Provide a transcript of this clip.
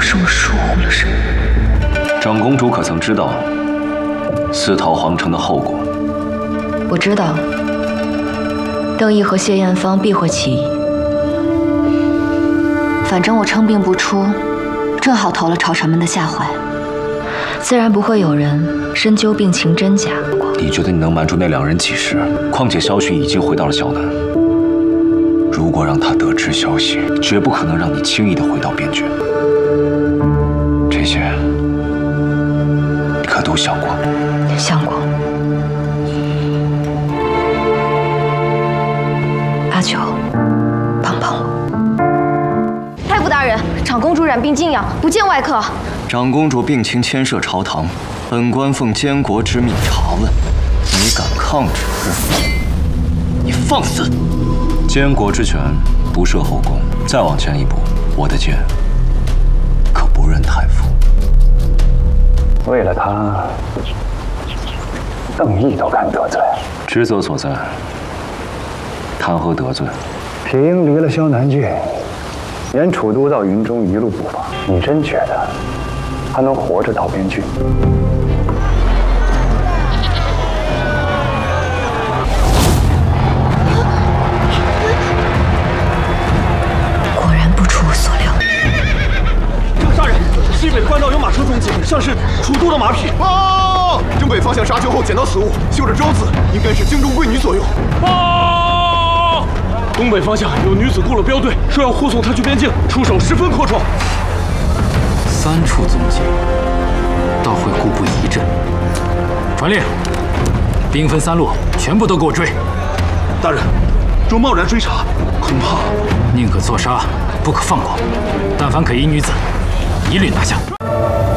是我疏忽了什么？ 长公主可曾知道私逃皇城的后果？ 我知道，邓毅和谢艳芳必会起疑。反正我称病不出，正好投了朝臣们的下怀，自然不会有人深究病情真假。 你觉得你能瞒住那2人几时？况且萧寻已经回到了萧南，如果让他得知消息，绝不可能让你轻易的回到边郡。这些你可都想过？ 想过。阿九，帮帮我！ 太傅大人，长公主染病静养，不见外客。 长公主病情牵涉朝堂，本官奉监国之命查问，你敢抗旨？你放肆！监国之权不涉后宫，再往前一步，我的剑可不认太傅。 为了他，邓毅都敢得罪， 职责所在，谈何得罪？ 铁英离了萧南郡，沿楚都到云中一路不放，你真觉得他能活着到边郡？ 果然不出我所料。 大人，西北官道有马车踪迹，像是楚都的马匹。 啊！征北方向沙丘后捡到此物，绣着招字，应该是京中贵女所用。 啊！东北方向有女子雇了镖队，说要护送她去边境，出手十分阔绰。 3处踪迹，倒会故布疑阵。传令，兵分3路，全部都给我追！ 大人，若贸然追查，恐怕宁可错杀，不可放过。但凡可疑女子，一律拿下。